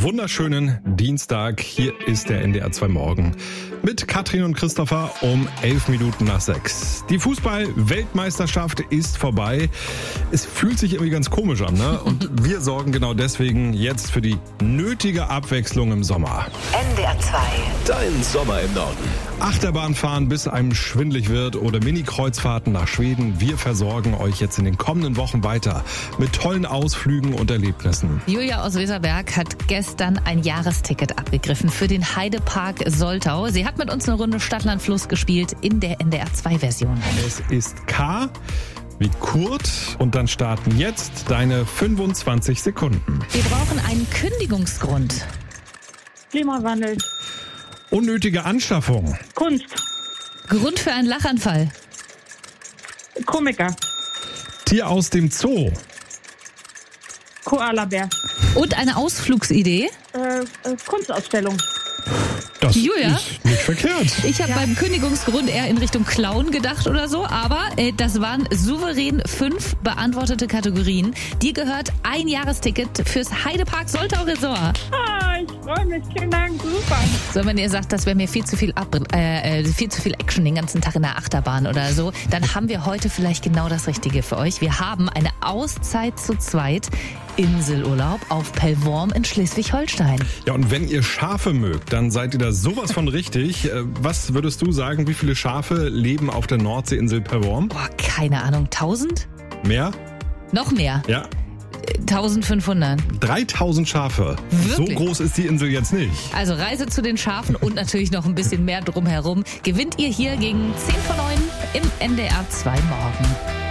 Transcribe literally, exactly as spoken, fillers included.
wunderschönen Dienstag. Hier ist der N D R zwei Morgen mit Katrin und Christopher um elf Minuten nach sechs. Die Fußball-Weltmeisterschaft ist vorbei. Es fühlt sich irgendwie ganz komisch an, ne? Und wir sorgen genau deswegen jetzt für die nötige Abwechslung im Sommer. N D R zwei. Dein Sommer im Norden. Achterbahn fahren, bis einem schwindelig wird oder Mini-Kreuzfahrten nach Schweden. Wir versorgen euch jetzt in den kommenden Wochen weiter mit tollen Ausflügen und Erlebnissen. Julia aus Weserberg hat gestern ein Jahresticket abgegriffen für den Heidepark Soltau. Sie hat mit uns eine Runde Stadtland Fluss gespielt in der N D R zwei Version. Es ist K wie Kurt und dann starten jetzt deine fünfundzwanzig Sekunden. Wir brauchen einen Kündigungsgrund. Klimawandel. Unnötige Anschaffung. Kunst. Grund für einen Lachanfall. Komiker. Tier aus dem Zoo. Koalabär. Und eine Ausflugsidee. Äh, äh, Kunstausstellung. Das Julia? ist nicht verkehrt. Ich habe beim Kündigungsgrund eher in Richtung Clown gedacht oder so, aber äh, das waren souverän fünf beantwortete Kategorien. Dir gehört ein Jahresticket fürs Heidepark Soltau Resort. Ah, ich freue mich. Vielen Dank. Super. So, wenn ihr sagt, das wäre mir viel zu viel ab, äh, viel zu viel Action den ganzen Tag in der Achterbahn oder so, dann haben wir heute vielleicht genau das Richtige für euch. Wir haben eine Auszeit zu zweit. Inselurlaub auf Pellworm in Schleswig-Holstein. Ja, und wenn ihr Schafe mögt, dann seid ihr da sowas von richtig. Was würdest du sagen, wie viele Schafe leben auf der Nordseeinsel Pellworm? Boah, keine Ahnung, tausend? Mehr? Noch mehr? Ja. eintausendfünfhundert. dreitausend Schafe. Wirklich? So groß ist die Insel jetzt nicht. Also Reise zu den Schafen und natürlich noch ein bisschen mehr drumherum gewinnt ihr hier gegen zehn vor neun im N D R zwei Morgen.